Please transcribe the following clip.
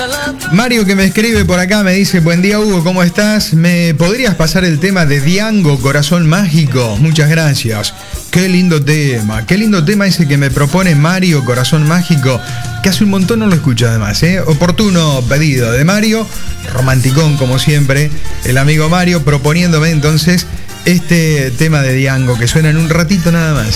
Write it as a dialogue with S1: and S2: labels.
S1: Mario, que me escribe por acá, me dice: buen día, Hugo, ¿cómo estás? ¿Me podrías pasar el tema de Diango, Corazón Mágico? Muchas gracias. Qué lindo tema ese que me propone Mario, Corazón Mágico, que hace un montón no lo escucho además, ¿eh? Oportuno pedido de Mario, romanticón como siempre, el amigo Mario proponiéndome entonces este tema de Diango, que suena en un ratito nada más.